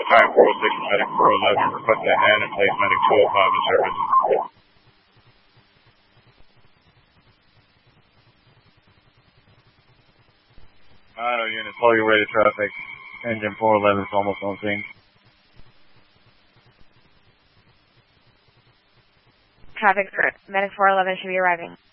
Time 406, Medic 411, request to add and place Medic 205 in service. Auto units, hold your way to traffic. Engine 411 is almost on scene. Traffic for Medic 411 should be arriving.